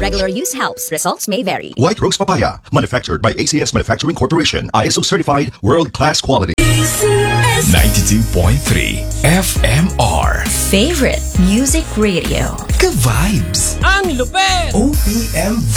regular use helps. Results may vary. White Rose Papaya, manufactured by ACS Manufacturing Corporation. ISO certified, world-class quality. 92.3 FMR. Favorite Music Radio. Ka-vibes. Ang lupet! OPM